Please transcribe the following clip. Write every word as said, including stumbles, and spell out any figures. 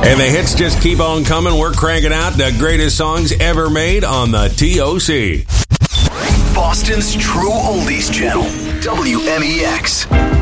And the hits just keep on coming. We're cranking out the greatest songs ever made on the T O C. Boston's True Oldies Channel, W M E X.